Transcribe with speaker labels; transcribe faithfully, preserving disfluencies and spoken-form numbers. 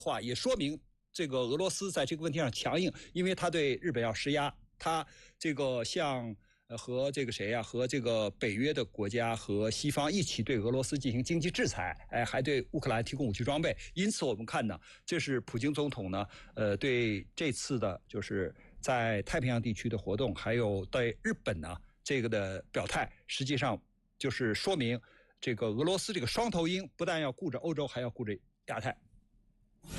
Speaker 1: 话，也说明这个俄罗斯在这个问题上强硬，因为他对日本要施压，他这个像。和这个谁呀、啊？和这个北约的国家和西方一起对俄罗斯进行经济制裁，哎，还对乌克兰提供武器装备。因此，我们看呢，这是普京总统呢，呃，对这次的就是在太平洋地区的活动，还有对日本呢这个的表态，实际上就是说明这个俄罗斯这个双头鹰不但要顾着欧洲，还要顾着亚太。